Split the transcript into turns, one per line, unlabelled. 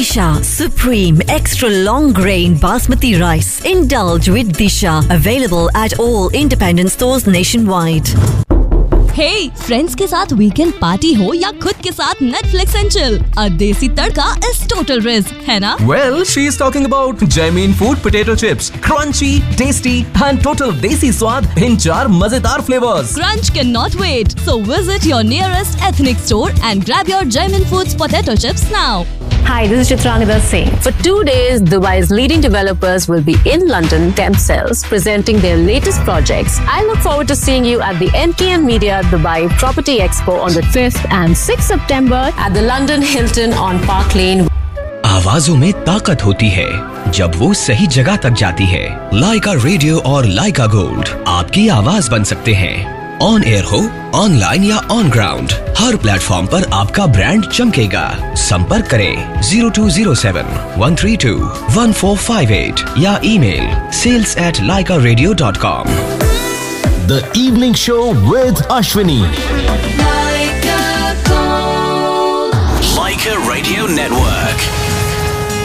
Disha Supreme Extra Long Grain Basmati Rice. Indulge with Disha. Available at all independent stores nationwide.
Hey, friends के साथ weekend party हो या खुद के साथ Netflix and chill, a देसी तड़का is total risk, है ना?
Well, she is talking about Jamin Food Potato Chips, crunchy, tasty and total देसी स्वाद in 4 मजेदार flavors.
Crunch cannot wait, so visit your nearest ethnic store and grab your Jamin Foods Potato Chips now.
Hi, this is Chitranida Singh. For 2 days, Dubai's leading developers will be in London themselves presenting their latest projects. I look forward to seeing you at the NKM Media Dubai Property Expo on the 5th and 6th September at the London Hilton on Park Lane.
आवाजों में ताकत होती है जब वो सही जगह तक जाती है। लाइका रेडियो और लाइका गोल्ड आपकी आवाज बन सकते हैं। ऑन एयर हो, ऑनलाइन या ऑन ग्राउंड, हर प्लेटफॉर्म पर आपका ब्रांड चमकेगा। संपर्क करें 0207-132-1458 या email sales@laikaradio.com।
The Evening Show with Ashwini.
Laika Radio Network.